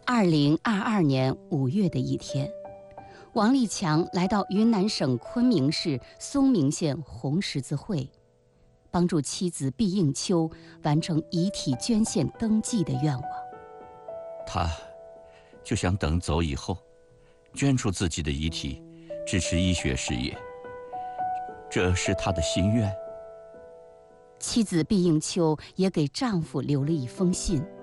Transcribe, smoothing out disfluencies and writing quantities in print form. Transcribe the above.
2022年5月的一天，王立强来到云南省昆明市嵩明县红十字会，帮助妻子毕应秋完成遗体捐献登记的愿望。 他就想等走以后，捐出自己的遗体，支持医学事业，这是他的心愿。 妻子毕应秋也给丈夫留了一封信，